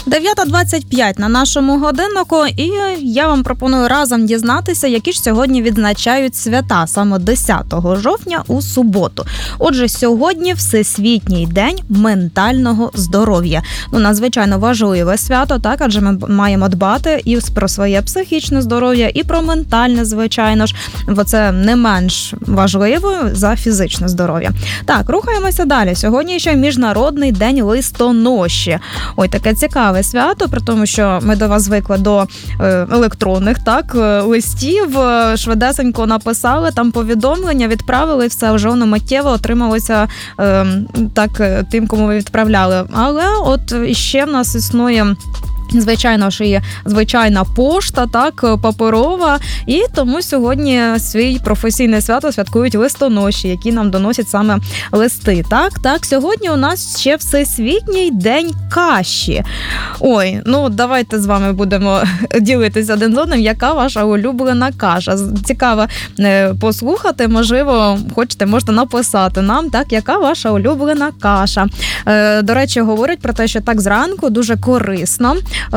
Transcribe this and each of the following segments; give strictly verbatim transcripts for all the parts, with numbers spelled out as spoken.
дев'ята двадцять п'ять на нашому годиннику, і я вам пропоную разом дізнатися, які ж сьогодні відзначають свята, саме десятого жовтня у суботу. Отже, сьогодні Всесвітній день ментального здоров'я. Ну, надзвичайно важливе свято, так, адже ми маємо дбати і про своє психічне здоров'я, і про ментальне, звичайно ж, бо це не менш важливо за фізичне здоров'я. Так, рухаємося далі. Сьогодні ще Міжнародний день листоноші. Ой, таке цікаве свято, при тому, що ми до вас звикли до е, електронних, так, листів, швидесенько написали, там повідомлення, відправили, все, вже воно миттєво отрималося е, так, тим, кому ви відправляли. Але от іще в нас існує, звичайно ж, і звичайна пошта, так, паперова, і тому сьогодні свій професійне свято святкують листоноші, які нам доносять саме листи. Так, так, сьогодні у нас ще Всесвітній день каші. Ой, ну давайте з вами будемо ділитися один з одним, яка ваша улюблена каша. Цікаво послухати, можливо, хочете, можете написати нам, так, яка ваша улюблена каша. До речі, говорять про те, що так зранку дуже корисно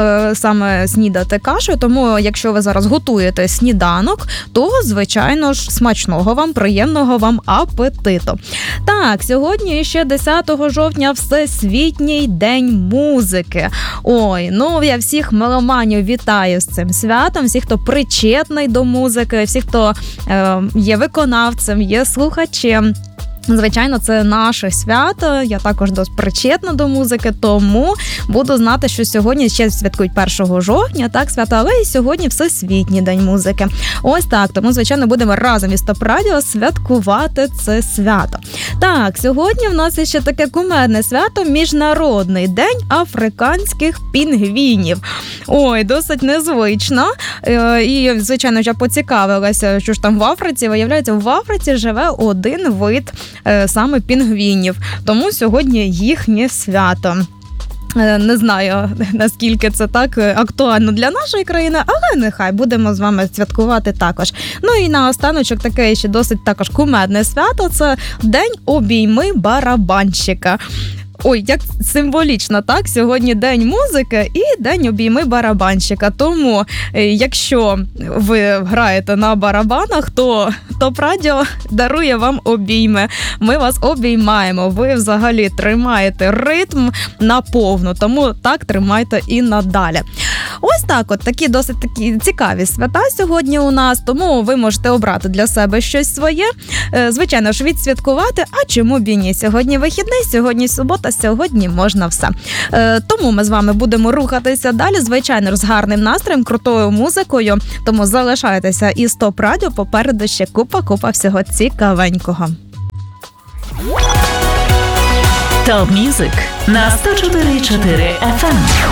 саме снідати кашею, тому якщо ви зараз готуєте сніданок, то, звичайно ж, смачного вам, приємного вам апетиту. Так, сьогодні ще десятого жовтня Всесвітній день музики. Ой, ну я всіх меломанів вітаю з цим святом, всіх, хто причетний до музики, всіх, хто е, є виконавцем, є слухачем. Звичайно, це наше свято, я також досить причетна до музики, тому буду знати, що сьогодні ще святкують першого жовтня, так, свято, але і сьогодні Всесвітній день музики. Ось так, тому, звичайно, будемо разом із Топ Радіо святкувати це свято. Так, сьогодні в нас ще таке кумедне свято – Міжнародний день африканських пінгвінів. Ой, досить незвично. І, звичайно, я поцікавилася, що ж там в Африці. Виявляється, в Африці живе один вид саме пінгвінів, тому сьогодні їхнє свято. Не знаю, наскільки це так актуально для нашої країни, але нехай будемо з вами святкувати також. Ну і наостаночок таке ще досить також кумедне свято – це День обійми барабанщика. Ой, як символічно, так? Сьогодні день музики і день обійми барабанщика. Тому, якщо ви граєте на барабанах, то Топ Радіо дарує вам обійми. Ми вас обіймаємо. Ви взагалі тримаєте ритм наповну, тому так тримайте і надалі. Ось так от, такі досить такі цікаві свята сьогодні у нас, тому ви можете обрати для себе щось своє. Звичайно ж, відсвяткувати, а чому б і ні? Сьогодні вихідний, сьогодні субота, сьогодні можна все. Тому ми з вами будемо рухатися далі, звичайно, з гарним настроєм, крутою музикою, тому залишайтеся із Топ Радіо, попереду ще купа-купа всього цікавенького. Топ Мюзик на сто чотири і чотири еф ем.